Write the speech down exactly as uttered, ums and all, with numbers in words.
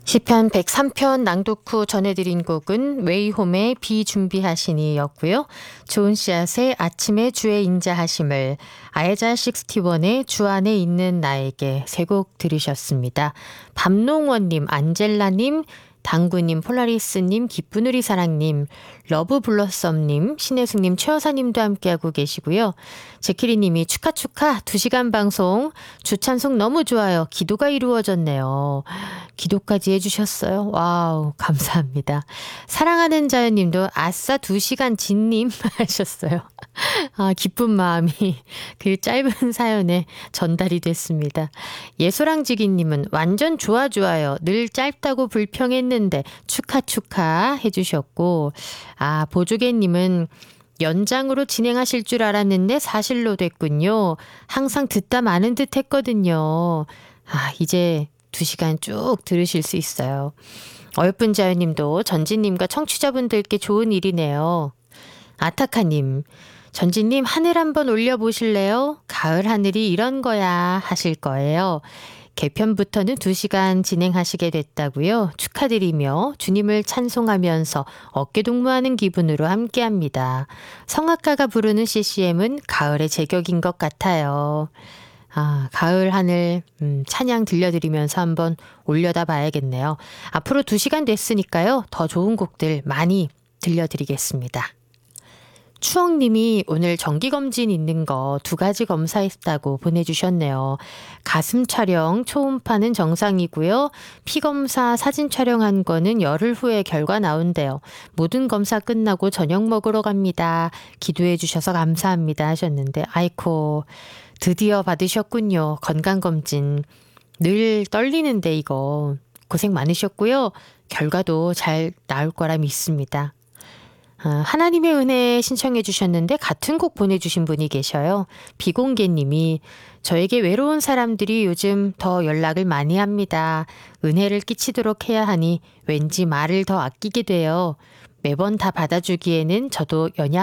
시편 백삼 편 낭독 후 전해드린 곡은 웨이홈의 비 준비하시니 였고요. 좋은 씨앗의 아침에 주의 인자하심을, 아이자 육십일의 주 안에 있는 나에게 세 곡 들으셨습니다. 밤농원님, 안젤라님, 당구님, 폴라리스님, 기쁜 우리 사랑님, 러브블러썸님, 신혜숙님, 최여사님도 함께하고 계시고요. 제키리님이 축하 축하 두 시간 방송 주찬송 너무 좋아요. 기도가 이루어졌네요. 기도까지 해주셨어요. 와우, 감사합니다. 사랑하는 자연님도 아싸 두 시간 진님 하셨어요. 아, 기쁜 마음이 그 짧은 사연에 전달이 됐습니다. 예소랑지기님은 완전 좋아 좋아요. 늘 짧다고 불평했는데 축하 축하 해주셨고, 아, 보조개님은 연장으로 진행하실 줄 알았는데 사실로 됐군요. 항상 듣다 마는 듯 했거든요. 아, 이제 두 시간 쭉 들으실 수 있어요. 어여쁜 자연님도 전진님과 청취자분들께 좋은 일이네요. 아타카님, 전진님 하늘 한번 올려보실래요? 가을 하늘이 이런 거야 하실 거예요. 개편부터는 두 시간 진행하시게 됐다고요. 축하드리며 주님을 찬송하면서 어깨동무하는 기분으로 함께합니다. 성악가가 부르는 씨씨엠은 가을의 제격인 것 같아요. 아, 가을 하늘 음, 찬양 들려드리면서 한번 올려다 봐야겠네요. 앞으로 두 시간 됐으니까요. 더 좋은 곡들 많이 들려드리겠습니다. 추억님이 오늘 정기검진 있는 거 두 가지 검사했다고 보내주셨네요. 가슴 촬영 초음파는 정상이고요. 피검사 사진 촬영한 거는 열흘 후에 결과 나온대요. 모든 검사 끝나고 저녁 먹으러 갑니다. 기도해 주셔서 감사합니다 하셨는데, 아이코 드디어 받으셨군요. 건강검진. 늘 떨리는데 이거 고생 많으셨고요. 결과도 잘 나올 거라 믿습니다. 하나님의 은혜 신청해 주셨는데 같은 곡 보내주신 분이 계셔요. 비공개님이 저에게 외로운 사람들이 요즘 더 연락을 많이 합니다. 은혜를 끼치도록 해야 하니 왠지 말을 더 아끼게 돼요. 매번 다 받아주기에는 저도 연약